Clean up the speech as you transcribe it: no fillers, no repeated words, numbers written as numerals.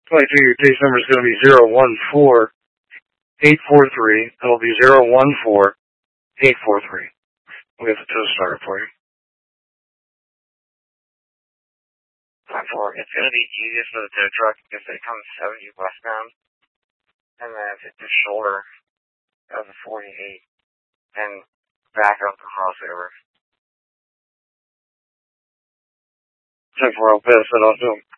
Your case number is going to be 014843. It'll be 014843. We have the tow started for you. 5-4. It's going to be easiest for the tow truck if they come 70 westbound, and then if it's the shoulder of the 48, and back up the crossover. 10-4, I'll pass that on to them.